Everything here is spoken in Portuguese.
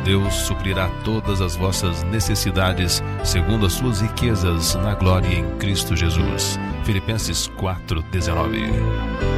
Deus suprirá todas as vossas necessidades, segundo as suas riquezas na glória em Cristo Jesus. Filipenses 4:19.